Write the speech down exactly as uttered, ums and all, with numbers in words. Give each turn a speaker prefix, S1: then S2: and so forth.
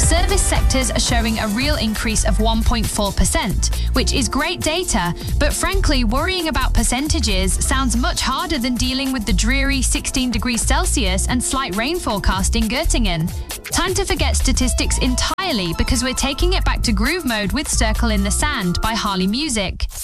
S1: service sectors are showing a real increase of one point four percent, which is great data, but frankly, worrying about percentages sounds much harder than dealing with the dreary sixteen degrees Celsius and slight rain forecast in Göttingen. Time to forget statistics entirely because we're taking it back to groove mode with Circle in the Sand by Harley Music.